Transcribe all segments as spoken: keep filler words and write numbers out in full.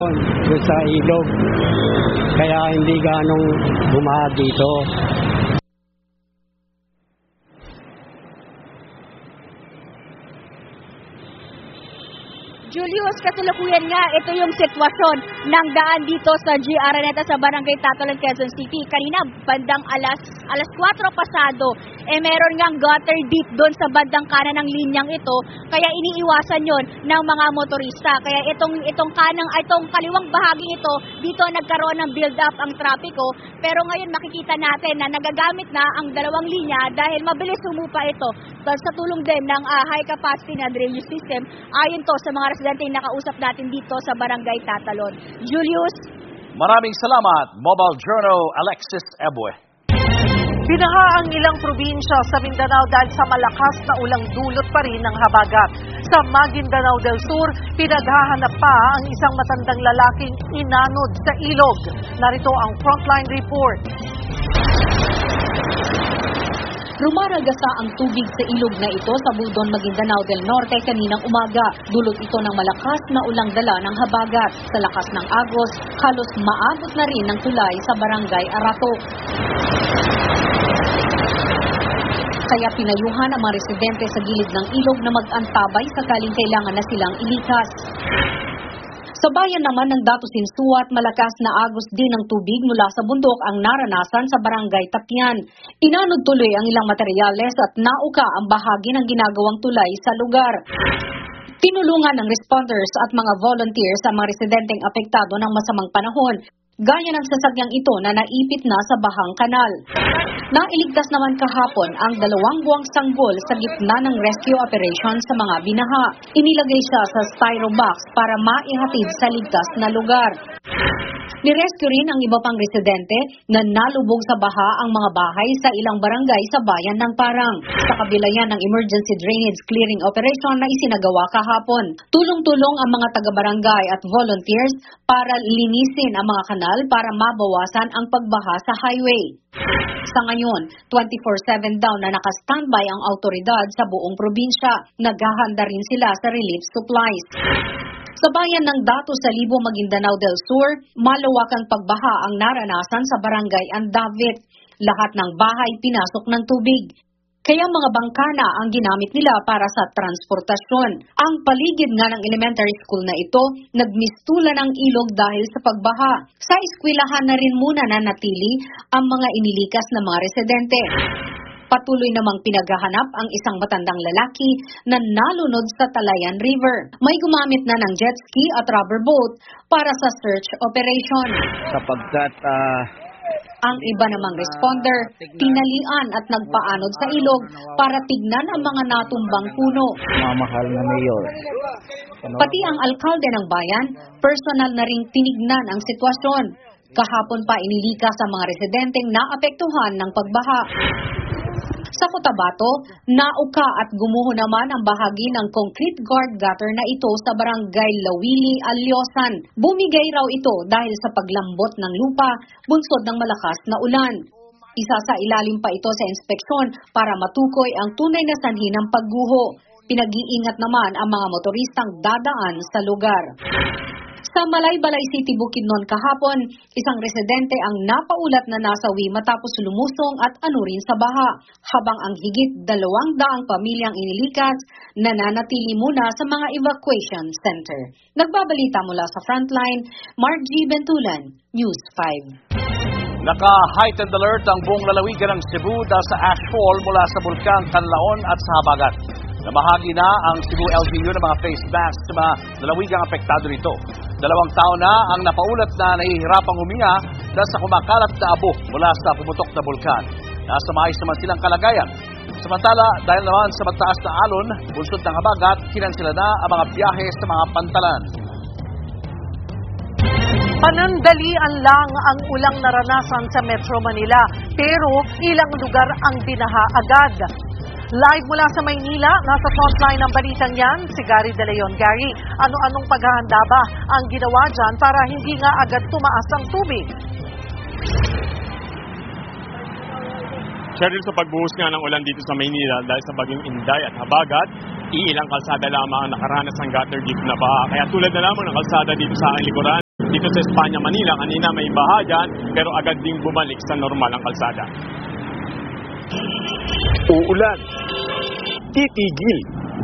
doon sa ilog. Kaya hindi ganong bumaha dito. Julius, kasalukuyan nga, ito yung sitwasyon ng daan dito sa G. Araneta sa Barangay Tatalan, Quezon City. Kanina, bandang alas, alas kwatro pasado, eh meron ngang gutter deep doon sa bandang kanan ng linyang ito, kaya iniiwasan yon ng mga motorista. Kaya itong, itong, kanang, itong kaliwang bahaging ito, dito nagkaroon ng build up ang trapiko. Pero ngayon makikita natin na nagagamit na ang dalawang linya dahil mabilis humupa ito. Sa tulong din ng uh, high capacity na drainage system, ayon to sa mga residente yung nakausap natin dito sa Barangay Tatalon. Julius? Maraming salamat, Mobile Journal Alexis Ebwe. Binaha ang ilang probinsya sa Mindanao dahil sa malakas na ulang dulot pa rin ng habagat. Sa Maguindanao del Sur, pinaghahanap pa ang isang matandang lalaking inanod sa ilog. Narito ang Frontline Report. Rumaragasa ang tubig sa ilog na ito sa Buldon, Maguindanao del Norte kaninang umaga. Dulot ito ng malakas na ulang dala ng habagat. Sa lakas ng agos, halos maabot na rin ng tulay sa Barangay Aratok. Kaya pinayuhan ang mga residente sa gilid ng ilog na mag-antabay sakaling kailangan na silang ilikas. Sa bayan naman ng Dato Sinsuat, malakas na agos din ng tubig mula sa bundok ang naranasan sa Barangay Tapyan. Inanod tuloy ang ilang materyales at nauka ang bahagi ng ginagawang tulay sa lugar. Tinulungan ng responders at mga volunteers ang mga residenteng apektado ng masamang panahon, gaya ng sasakyang ito na naipit na sa bahang kanal. Nailigtas naman kahapon ang dalawang buwang sanggol sa gitna ng rescue operation sa mga binaha. Inilagay siya sa styro box para maihatid sa ligtas na lugar. Nirescue rin ang iba pang residente na nalubog sa baha ang mga bahay sa ilang barangay sa bayan ng Parang. Sa kabila yan ng emergency drainage clearing operation na isinagawa kahapon. Tulong-tulong ang mga taga-barangay at volunteers para linisin ang mga kanal para mabawasan ang pagbaha sa highway. Sa ngayon, twenty-four seven daw na naka-standby ang autoridad sa buong probinsya. Naghahanda rin sila sa relief supplies. Sa bayan ng Dato Salibo, Maguindanao del Sur, malawakang pagbaha ang naranasan sa Barangay Andavit. Lahat ng bahay pinasok ng tubig. Kaya mga bangkana ang ginamit nila para sa transportasyon. Ang paligid nga ng elementary school na ito, nagmistula ng ilog dahil sa pagbaha. Sa eskwelahan na rin muna nanatili ang mga inilikas na mga residente. Patuloy namang pinaghahanap ang isang matandang lalaki na nalunod sa Talayan River. May gumamit na ng jet ski at rubber boat para sa search operation. Sapagkat uh, ang iba namang responder, tinalian at nagpaanod sa ilog para tignan ang mga natumbang puno. Mamahal na mayor. Pati ang alkalde ng bayan, personal na ring tinignan ang sitwasyon. Kahapon pa inilikas ang mga residenteng naapektuhan ng pagbaha. Sa Cotabato, nauka at gumuho naman ang bahagi ng concrete guard gutter na ito sa Barangay Lawili, Alyosan. Bumigay raw ito dahil sa paglambot ng lupa, bunsod ng malakas na ulan. Isa sa ilalim pa ito sa inspeksyon para matukoy ang tunay na sanhi ng pagguho. Pinag-iingat naman ang mga motoristang dadaan sa lugar. Sa Malaybalay City, Bukidnon kahapon, isang residente ang napaulat na nasawi matapos lumusong at anurin sa baha, habang ang higit dalawang daang pamilyang inilikas nananatili muna sa mga evacuation center. Nagbabalita mula sa Frontline, Margie Bentulan, News five. Naka-heightened alert ang buong lalawigan ng Cebu dahil sa ashfall mula sa Bulkan Canlaon at sa habagat. Nabahagi na ang Cebu L G U ng mga face masks sa mga lalawigang apektado nito. Dalawang tao na ang napaulat na nahihirapang huminga dahil sa kumakalat na abo mula sa pumutok na bulkan. Nasa maayos naman silang kalagayan. Samantala, dahil naman sa mataas na alon, bunsod ng habagat, kinansela na ang mga biyahe sa mga pantalan. Panandalian lang ang ulang naranasan sa Metro Manila, pero ilang lugar ang binaha agad. Live mula sa Maynila, nasa frontline ng balitang yan, si Gary De Leon. Gary, ano-anong paghahanda ba ang ginawa dyan para hindi nga agad tumaas ang tubig? Cheryl, sa pagbuhos nga ng ulan dito sa Maynila dahil sa baging Inday at habagat, iilang kalsada lamang ang nakaranas ng gutter deep na baha. Kaya tulad na lamang ng kalsada dito sa aking likuran, Dito sa Espanya, Manila, kanina may baha dyan, pero agad ding bumalik sa normal ang kalsada. Uulan. Titigil.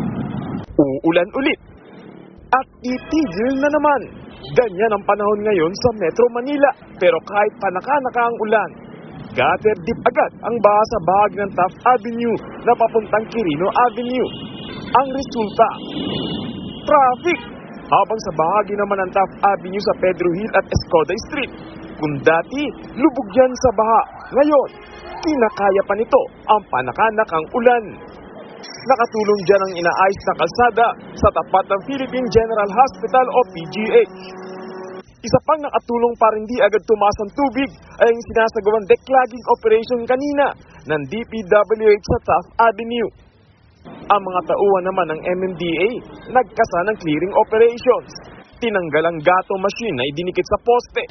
Uulan ulit. At titigil na naman. Ganyan ang panahon ngayon sa Metro Manila. Pero kahit panaka-naka ang ulan, gutter deep agad ang baha sa bahagi ng Taft Avenue na papuntang Quirino Avenue. Ang resulta, traffic. Habang sa bahagi naman ng Taft Avenue sa Pedro Hill at Escoda Street, kung dati lubog yan sa baha, ngayon kinakaya pa nito ang panakanakang ulan. Nakatulong dyan ang inaayos na kalsada sa tapat ng Philippine General Hospital o P G H. Isa pang nakatulong para hindi agad tumaas ang tubig ay ang sinasagawang declogging operation kanina ng D P W H sa Taft Avenue. Ang mga tauhan naman ng M M D A nagkasa ng clearing operations. Tinanggal ang gato machine na idinikit sa poste.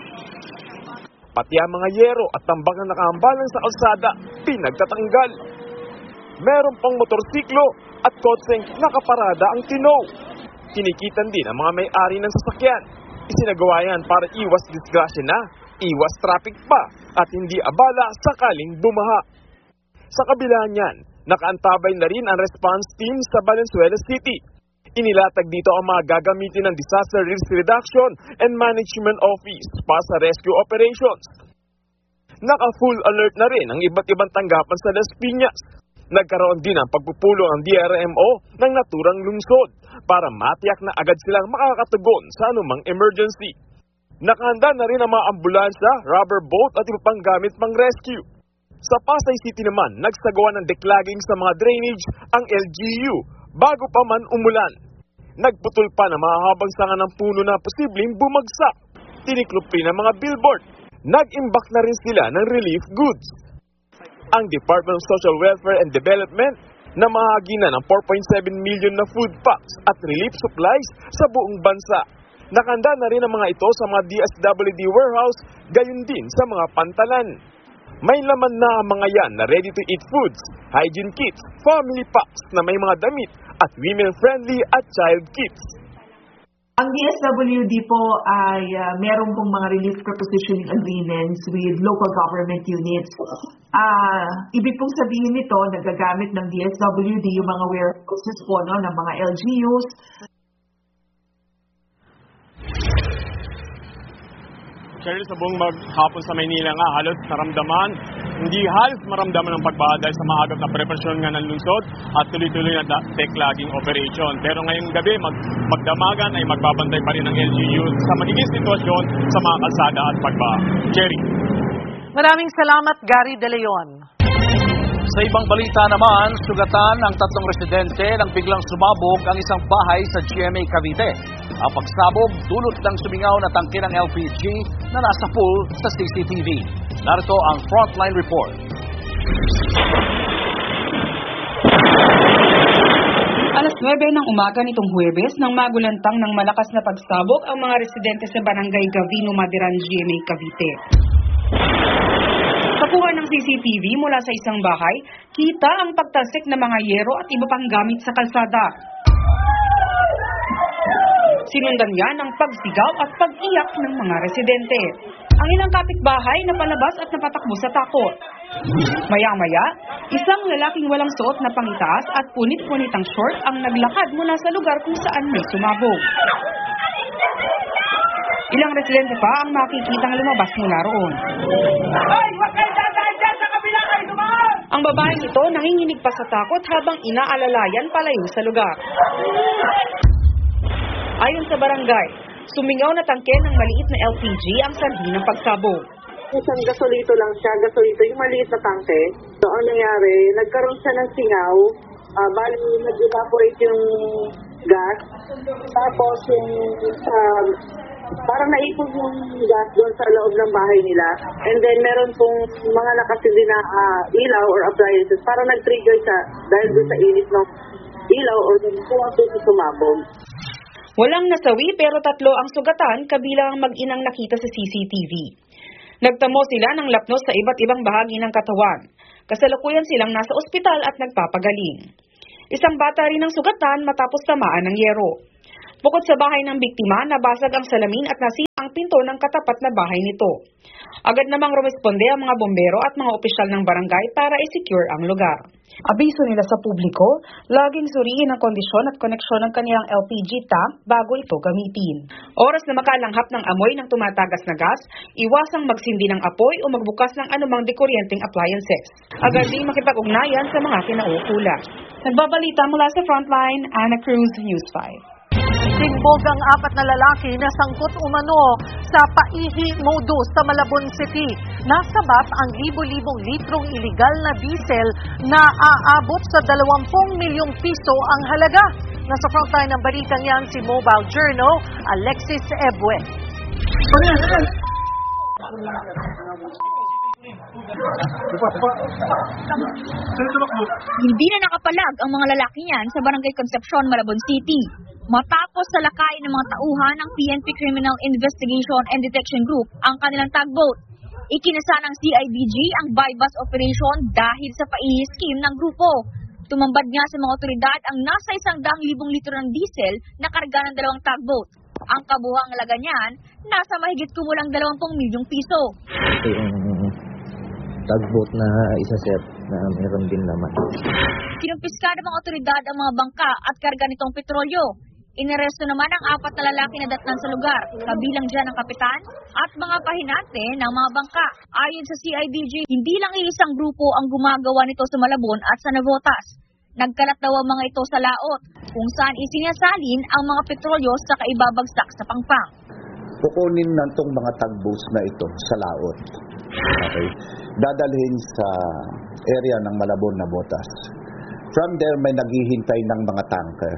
Pati ang mga yero at tambak na nakahambalan sa kalsada, pinagtatanggal. Meron pang motorsiklo at kotseng nakaparada ang tinow. Tinikitan din ang mga may-ari ng sasakyan. Isinagawa yan para iwas disgrasya na, iwas traffic pa, at hindi abala sakaling bumaha. Sa kabila niyan, nakaantabay na rin ang response team sa Valenzuela City. Inilatag dito ang mga gagamitin ng Disaster Risk Reduction and Management Office para sa rescue operations. Naka-full alert na rin ang iba't ibang tanggapan sa Las Piñas. Nagkaroon din ang pagpupulong ng D R M O ng naturang lungsod para matiyak na agad silang makakatugon sa anumang emergency. Nakahanda na rin ang mga ambulansya, rubber boat at iba pang gamit pang rescue. Sa Pasay City naman, nagsagawa ng declogging sa mga drainage ang L G U bago pa man umulan. Nagputol pa ng mahahabang sanga ng puno na posibleng bumagsak. Tiniklop rin ang mga billboard. Nag-imbak na rin sila ng relief goods. Ang Department of Social Welfare and Development na mahagi na ng four point seven million na food packs at relief supplies sa buong bansa. Nakahanda na rin ang mga ito sa mga D S W D warehouse, gayon din sa mga pantalan. May laman na ang mga yan na ready-to-eat foods, hygiene kits, family packs na may mga damit at women-friendly at child kits. Ang D S W D po ay uh, meron pong mga relief prepositioning agreements with local government units. Uh, ibig pong sabihin nito, nagagamit ng D S W D yung mga warehouses po no, ng mga L G Us. Cheryl, sa buong maghapon sa Maynila nga, halos naramdaman, hindi halos maramdaman ang pagbaha dahil sa maagap na preparasyon nga ng lungsod at tuloy-tuloy na declogging operation. Pero ngayong gabi, mag magdamagan ay magbabantay pa rin ng L G U sa magiging sitwasyon sa mga kalsada at pagbaha. Jerry. Maraming salamat, Gary De Leon. Sa ibang balita naman, sugatan ng tatlong residente nang biglang sumabog ang isang bahay sa G M A Cavite. Ang pagsabog dulot ng sumingaw na tangke ng L P G na nasa pool sa C C T V. Narito ang Frontline Report. Alas nuwebe ng umaga nitong Huwebes nang magulantang ng malakas na pagsabog ang mga residente sa Barangay Gavino, Madiran, G M A Cavite. Sa kuha ng C C T V mula sa isang bahay, kita ang pagtalsik ng mga yero at iba pang gamit sa kalsada. Sinundan yan ng pagsigaw at pag-iyak ng mga residente. Ang ilang kapitbahay na palabas at napatakbo sa takot. Maya-maya, isang lalaking walang suot na pangitaas at punit-punitang short ang naglakad mula sa lugar kung saan may sumabog. Ilang residente pa ang makikitang lumabas mula roon. Ang babaeng ito nanginginig pa sa takot habang inaalalayan palayo sa lugar. Ayon sa barangay, sumingaw na tangke ng maliit na L P G ang sanhi ng pagsabog. Isang gasolito lang siya, gasolito, yung maliit na tangke. So, ang nangyari, nagkaroon siya ng singaw, uh, bali nag-evaporate yung gas, tapos yung, uh, parang naipon yung gas doon sa loob ng bahay nila. And then, meron pong mga nakasindi na uh, ilaw or appliances, parang nag-trigger siya dahil doon sa init ng ilaw or kung ako sumabog. Walang nasawi pero tatlo ang sugatan kabilang ang mag-inang nakita sa C C T V. Nagtamo sila ng lapnos sa iba't ibang bahagi ng katawan. Kasalukuyan silang nasa ospital at nagpapagaling. Isang bata rin ang sugatan matapos tamaan ng yero. Bukod sa bahay ng biktima, nabasag ang salamin at nasira ang pinto ng katapat na bahay nito. Agad namang rumesponde ang mga bombero at mga opisyal ng barangay para i-secure ang lugar. Abiso nila sa publiko, laging suriin ang kondisyon at koneksyon ng kanilang L P G tank bago ito gamitin. Oras na makalanghap ng amoy ng tumatagas na gas, iwasang magsindi ng apoy o magbukas ng anumang dekuryenteng appliances. Agad din makipag-ugnayan sa mga kinauukulan. Nagbabalita mula sa Frontline, Ana Cruz, News five. Tingbog ang apat na lalaki na sangkot umano sa paihi modus sa Malabon City. Nasabat ang libo-libong litrong iligal na diesel na aabot sa dalawampung milyong piso ang halaga. Nasa frontline ng balitang yan si Mobile Journal, Alexis Ebue. Hindi na nakapalag ang mga lalaki niyan sa Barangay Concepcion, Malabon City. Matapos salakayin ng mga tauhan ng P N P Criminal Investigation and Detection Group ang kanilang tugboat. Ikinasa ng C I D G ang buy-bust operation dahil sa paihi scheme ng grupo. Tumambad nga sa mga otoridad ang nasa isang daang libong litro ng diesel na karga ng dalawang tugboat. Ang kabuhang halaga niyan, nasa mahigit kumulang dalawampung milyong piso. Ito yung tugboat na isa set na meron din naman. Kinumpiska ng mga otoridad ang mga bangka at karga nitong petrolyo. Inaresto naman ang apat na lalaki na datnan sa lugar, kabilang dyan ang kapitan at mga pahinante ng mga bangka. Ayon sa C I D G, hindi lang iisang grupo ang gumagawa nito sa Malabon at sa Navotas. Nagkalat daw ang mga ito sa laot, kung saan isinasalin ang mga petrolyo sa kaibabagsak sa pangpang. Kukunin na itong mga tugboats na ito sa laot. Okay. Dadalhin sa area ng Malabon, Navotas. From there, may naghihintay ng mga tanker.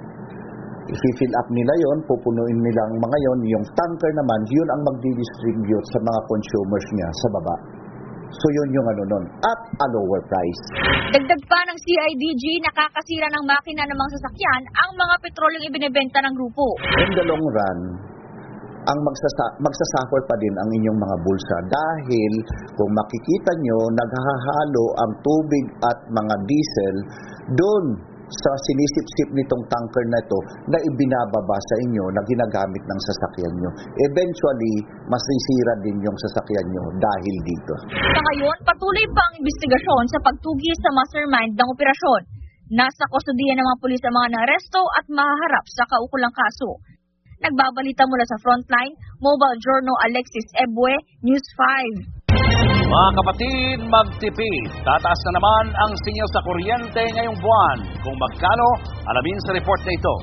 I-fill up nila yon, pupunuin nilang mga yon, yung tanker naman, yun ang magdi-distribute sa mga consumers niya sa baba. So yun yung ano nun, at a lower price. Dagdag pa ng C I D G, nakakasira ng makina ng mga sasakyan ang mga petrolyong ibinebenta ng grupo. In the long run, ang magsasa- magsasuffer pa din ang inyong mga bulsa dahil kung makikita nyo, naghahalo ang tubig at mga diesel doon sa sinisip-sip nitong tanker na ito na ibinababa sa inyo na ginagamit ng sasakyan nyo. Eventually, masisira din yung sasakyan nyo dahil dito. Sa ngayon, patuloy pa ang investigasyon sa pagtugi sa mastermind ng operasyon. Nasa kustodiya ng mga pulis ang mga naaresto at mahaharap sa kaukulang kaso. Nagbabalita mula sa Frontline, Mobile Journal Alexis Ebue, News five. Mga kapatid, magtipid. Tataas na naman ang sinyal sa kuryente ngayong buwan. Kung magkano, alamin sa report na ito.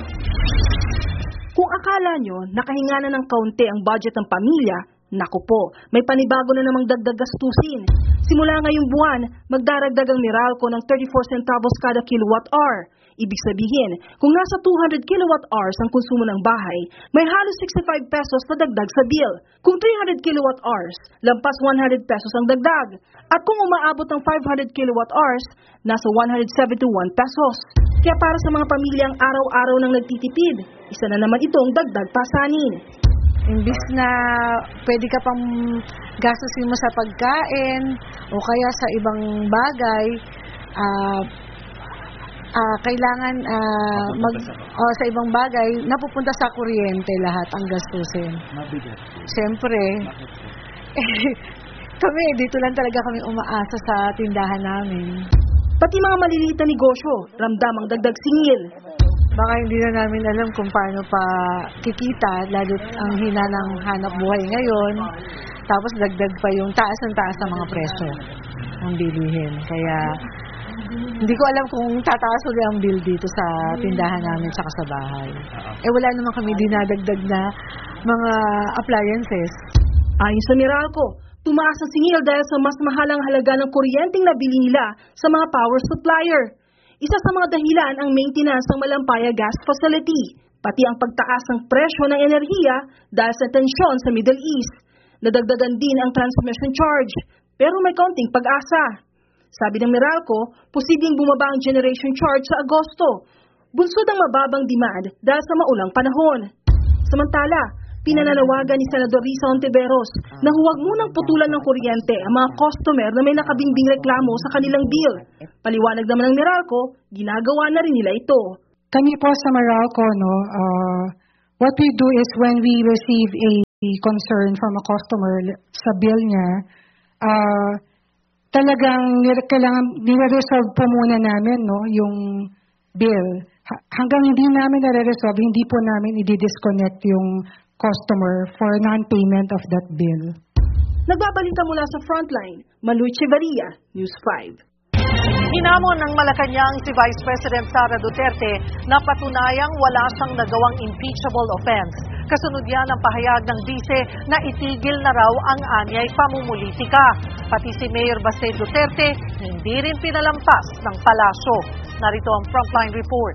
Kung akala nyo nakahinga na ng kaunti ang budget ng pamilya, naku po, may panibago na namang dagdag gastusin. Simula ngayong buwan, magdaragdag ang Meralco ng thirty-four centavos kada kilowatt hour. Ibig sabihin, kung nasa two hundred kilowatt hours ang konsumo ng bahay, may halos sixty-five pesos na dagdag sa bill. Kung three hundred kilowatt hours, lampas one hundred pesos ang dagdag. At kung umaabot ng five hundred kilowatt hours, nasa one hundred seventy-one pesos. Kaya para sa mga pamilyang araw-araw nang nagtitipid, isa na naman itong dagdag pasanin. Imbis na pwede ka pang gastusin mo sa pagkain o kaya sa ibang bagay, ah, uh, uh, kailangan uh, mag o oh, sa ibang bagay napupunta sa kuryente lahat ang gastusin. Mabigat. Siyempre. Eh, kami dito lang talaga kami umaasa sa tindahan namin. Pati mga maliliit na negosyo, ramdam ang dagdag singil. Baka hindi na namin alam kung paano pa kikita, lalo ang hina ng hanap buhay ngayon. Tapos dagdag pa yung taas ng taas ng mga presyo ng bilihin. Kaya hindi ko alam kung tataas ulit ang bill dito sa tindahan namin tsaka sa bahay. Eh wala naman kami dinadagdag na mga appliances. Ayon sa Meralco, tumaas ang singil dahil sa mas mahalang halaga ng kuryenteng nabili nila sa mga power supplier. Isa sa mga dahilan ang maintenance ng Malampaya Gas Facility, pati ang pagtaas ng presyo ng enerhiya dahil sa tensyon sa Middle East. Nadagdagan din ang transmission charge, pero may kaunting pag-asa. Sabi ng Meralco, posibleng bumaba ang generation charge sa Agosto. Bunsod ang mababang demand dahil sa maulang panahon. Samantala, pinananawagan ni Senador Risa Hontiveros na huwag munang putulan ng kuryente ang mga customer na may nakabingbing reklamo sa kanilang bill. Paliwanag naman ng Meralco, ginagawa na rin nila ito. Kami po sa Meralco, no, uh, what we do is when we receive a concern from a customer sa bill niya, uh, talagang kailangan nire-resolve po muna namin, no, yung bill. Ha- hanggang hindi namin nare-resolve, hindi po namin i-disconnect yung customer for non-payment of that bill. Nagbabalita mula sa Frontline, Malu Echeverria, News five. Hinamon ng Malacanang si Vice President Sara Duterte na patunayang wala siyang nagawang impeachable offense. Kasunod yan ang pahayag ng bise na itigil na raw ang anyay pamumulitika. Pati si Mayor Baste Duterte hindi rin pinalampas ng palasyo. Narito ang Frontline Report.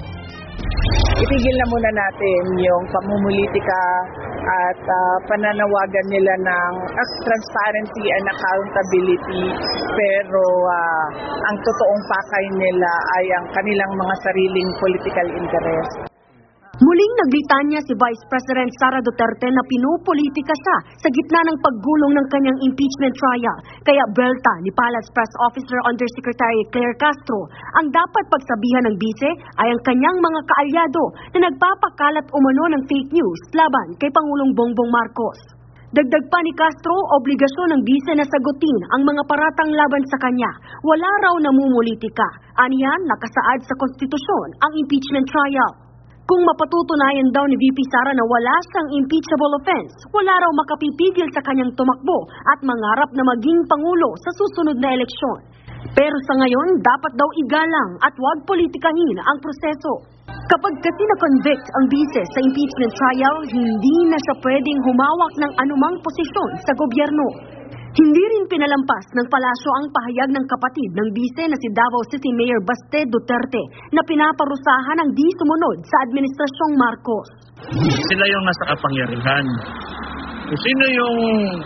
Itigil na muna natin yung pamumulitika at uh, pananawagan nila ng uh, transparency and accountability, pero uh, ang totoong pakay nila ay ang kanilang mga sariling political interest. Muling naglitanya si Vice President Sara Duterte na pinupolitika siya sa gitna ng paggulong ng kanyang impeachment trial. Kaya belta ni Palace Press Officer Undersecretary Claire Castro, ang dapat pagsabihan ng bise ay ang kanyang mga kaalyado na nagpapakalat umano ng fake news laban kay Pangulong Bongbong Marcos. Dagdag pa ni Castro, obligasyon ng bise na sagutin ang mga paratang laban sa kanya. Wala raw namumulitika. Aniyan, nakasaad sa konstitusyon ang impeachment trial. Kung mapatutunayan daw ni V P Sara na wala siyang impeachable offense, wala raw makapipigil sa kanyang tumakbo at mangarap na maging Pangulo sa susunod na eleksyon. Pero sa ngayon, dapat daw igalang at huwag politikahin ang proseso. Kapag kasi na-convict ang bise sa impeachment trial, hindi na siya pwedeng humawak ng anumang posisyon sa gobyerno. Hindi rin pinalampas ng palasyo ang pahayag ng kapatid ng bise na si Davao City Mayor Baste Duterte na pinaparusahan ang di sumunod sa Administrasyong Marcos. Sila yung nasa kapangyarihan. Kung sino yung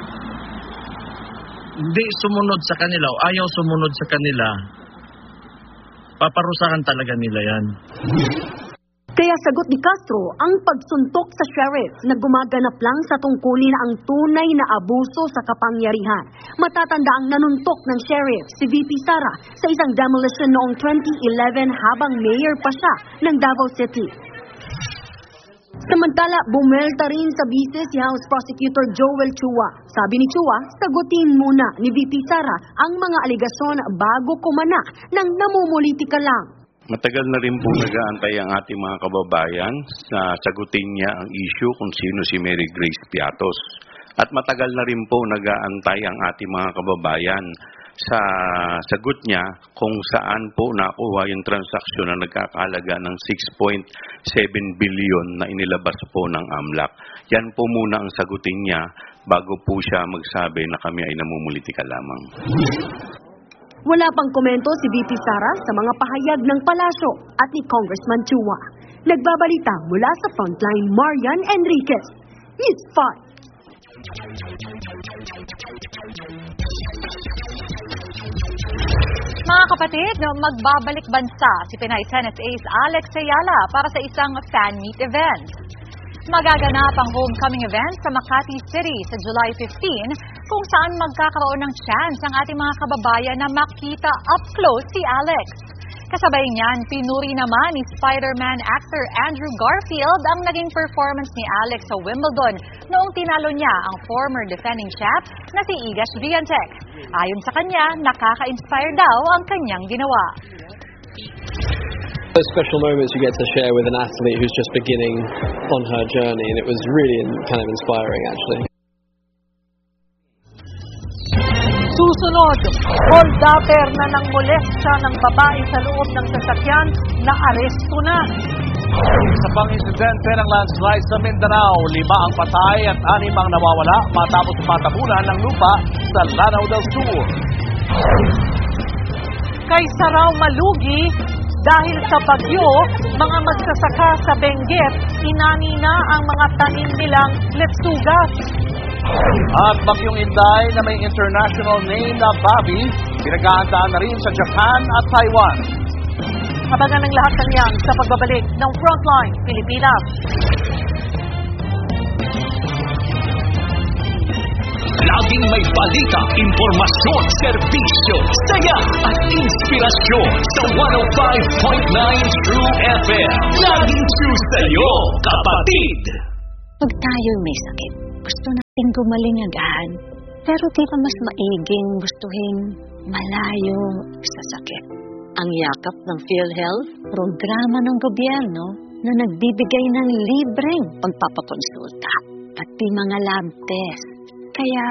hindi sumunod sa kanila o ayaw sumunod sa kanila, paparusahan talaga nila yan. Kaya sagot ni Castro, ang pagsuntok sa sheriff na gumaganap lang sa tungkulin ang tunay na abuso sa kapangyarihan. Matatanda ang nanuntok ng sheriff si V P Sara sa isang demolition noong twenty eleven habang mayor pa siya ng Davao City. Samantala, bumelta rin sa bise si House Prosecutor Joel Chua. Sabi ni Chua, sagutin muna ni V P Sara ang mga aligasyon bago kumana ng namumulitika lang. Matagal na rin po nag-aantay ang ating mga kababayan sa sagutin niya ang issue kung sino si Mary Grace Piatos. At matagal na rin po nag-aantay ang ating mga kababayan sa sagot niya kung saan po nakuha yung transaksyon na nagkakahalaga ng six point seven billion na inilabas po ng AMLAC. Yan po muna ang sagutin niya bago po siya magsabi na kami ay namumulitika lamang. Wala pang komento si V P Sara sa mga pahayag ng palasyo at ni Congressman Chua. Nagbabalita mula sa Frontline, Marian Enriquez, News five. Mga kapatid, magbabalik bansa si Pinay Tennis Ace Alex Ayala para sa isang fan meet event. Magaganap ang homecoming event sa Makati City sa July fifteenth kung saan magkakaroon ng chance ang ating mga kababayan na makita up close si Alex. Kasabay niyan, pinuri naman ni Spider-Man actor Andrew Garfield ang naging performance ni Alex sa Wimbledon noong tinalo niya ang former defending champ na si Iga Swiatek. Ayon sa kanya, nakaka-inspire daw ang kanyang ginawa. Those special moments you get to share with an athlete who's just beginning on her journey, and it was really kind of inspiring actually. Susunod, holdapper na nang molesta ng babae sa loob ng sasakyan na aresto na. Sa pang-insidente ng landslide sa Mindanao, lima ang patay at anim ang nawawala matapos matabunan ng lupa sa Lanao del Sur. Kaysa raw malugi dahil sa bagyo, mga magsasaka sa Benguet, inani na ang mga tanim nilang letsugas. At bagyong Inday na may international name na Bobby, pinaghahandaan na rin sa Japan at Taiwan. Abangan ang lahat ng yan sa pagbabalik ng Frontline Pilipinas. Lagi laging may balita, impormasyon, serbisyo, saya at inspirasyon sa one oh five point nine True F M. Laging true sa'yo, kapatid! Pag tayo'y may sakit, gusto natin gumaling agad. Pero di ba mas maiging gustuhin malayo sa sakit? Ang yakap ng PhilHealth, programa ng gobyerno na nagbibigay ng libreng pagpapakonsulta, pati mga lab test. Kaya